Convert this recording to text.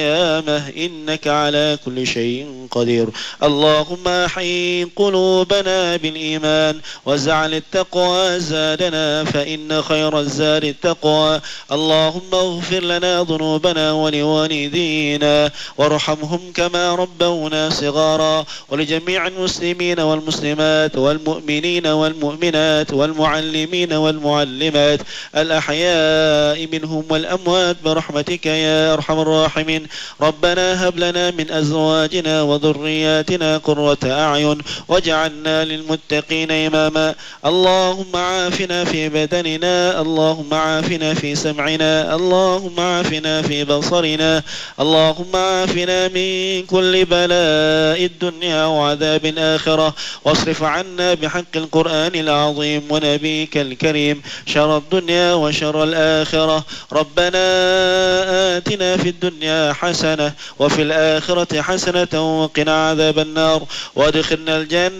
القيامة إنك على كل شيء قدير. اللهم أحيي قلوبنا بالإيمان واجعل التقوى زادنا فإن خير الزاد التقوى. اللهم اغفر لنا ذنوبنا ولوالدينا وارحمهم كما ربونا صغارا، ولجميع المسلمين والمسلمات والمؤمنين والمؤمنات والمعلمين والمعلمات الأحياء منهم والأموات برحمتك يا أرحم الراحمين. ربنا هب لنا من أزواجنا وذرياتنا قرة أعين واجعلنا للمتقين إماما. اللهم عافنا في بدننا، اللهم عافنا في سمعنا، اللهم عافنا في بصرنا، اللهم عافنا من كل بلاء الدنيا وعذاب الآخرة، واصرف عنا بحق القرآن العظيم ونبيك الكريم شر الدنيا وشر الآخرة. ربنا آتنا في الدنيا حسنة وفي الآخرة حسنة وقنا عذاب النار وادخلنا الجنة